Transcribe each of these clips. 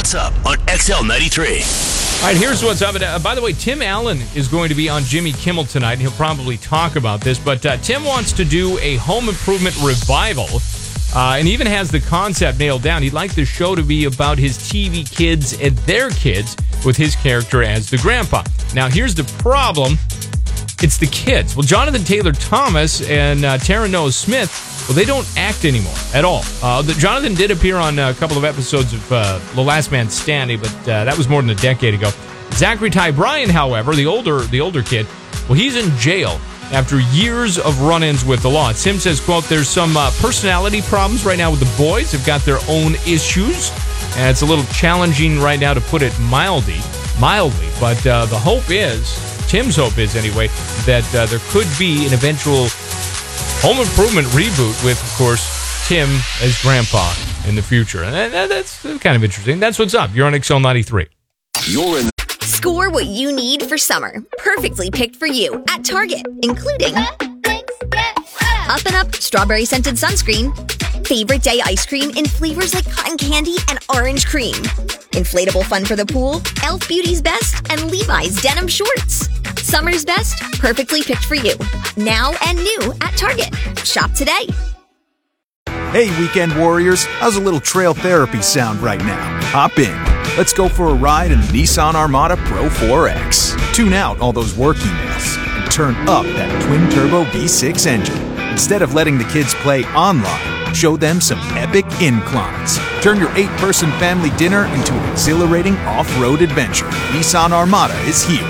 What's Up on XL93. All right, here's what's up. By the way, Tim Allen is going to be on Jimmy Kimmel tonight. He'll probably talk about this, but Tim wants to do a home improvement revival and even has the concept nailed down. He'd like the show to be about his TV kids and their kids with his character as the grandpa. Now, here's the problem. It's the kids. Well, Jonathan Taylor Thomas and Taryn Noah Smith, well, they don't act anymore at all. Jonathan did appear on a couple of episodes of The Last Man Standing, but that was more than a decade ago. Zachary Ty Bryan, however, the older kid, well, he's in jail after years of run-ins with the law. Tim says, quote, there's some personality problems right now with the boys. They've got their own issues, and it's a little challenging right now to put it mildly. But the hope is, Tim's hope is anyway, that there could be an eventual home improvement reboot with, of course, Tim as grandpa in the future. And that's kind of interesting. That's what's up. You're on XL93. You're in. Score what you need for summer. Perfectly picked for you at Target, including Up and Up strawberry scented sunscreen, favorite day ice cream in flavors like cotton candy and orange cream, inflatable fun for the pool, Elf Beauty's Best, and Levi's denim shorts. Summer's best, perfectly picked for you. Now and new at Target. Shop today. Hey, weekend warriors, how's a little trail therapy sound right now? Hop in. Let's go for a ride in the Nissan Armada Pro 4X. Tune out all those work emails and turn up that twin-turbo V6 engine. Instead of letting the kids play online, show them some epic inclines. Turn your 8-person family dinner into an exhilarating off-road adventure. Nissan Armada is here.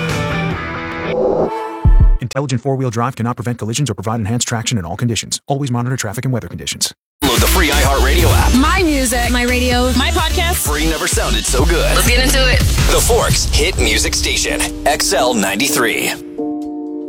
Intelligent four-wheel drive cannot prevent collisions or provide enhanced traction in all conditions. Always monitor traffic and weather conditions. Load the free iHeartRadio app. My music, my radio, my podcast. Free never sounded so good. Let's get into it. The Forks Hit Music Station, XL93.